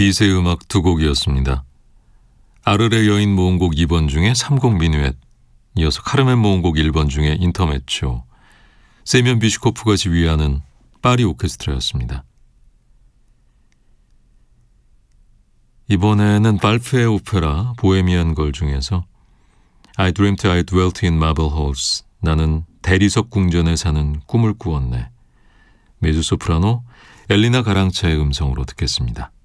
비스의 음악 두 곡이었습니다. 아르레 여인 모음곡 2번 중에 3곡 미누엣, 이어서 카르멘 모음곡 1번 중에 인터메초, 세미언 비슈코프가 지휘하는 파리 오케스트라였습니다. 이번에는 발프의 오페라 보헤미안 걸 중에서 I dreamt I dwelt in marble halls, 나는 대리석 궁전에 사는 꿈을 꾸었네, 메주소프라노 엘리나 가랑차의 음성으로 듣겠습니다.